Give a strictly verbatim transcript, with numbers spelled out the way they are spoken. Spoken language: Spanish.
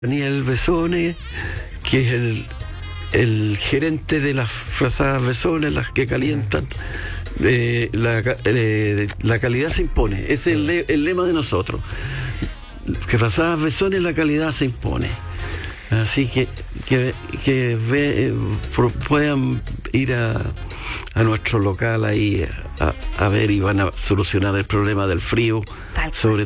Daniel Besone, que es el, el gerente de las frazadas Besones, las que calientan. Eh, la, eh, la calidad se impone, ese es el, le, el lema de nosotros. Que frazadas Besones, la calidad se impone. Así que que, que ve, eh, puedan ir a, a nuestro local ahí a, a ver y van a solucionar el problema del frío, sobre